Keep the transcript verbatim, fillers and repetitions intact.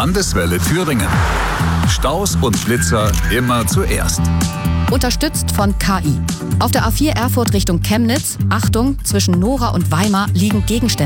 Landeswelle Thüringen. Staus und Blitzer immer zuerst. Unterstützt von K I. Auf der A vier Erfurt Richtung Chemnitz, Achtung, zwischen Nora und Weimar liegen Gegenstände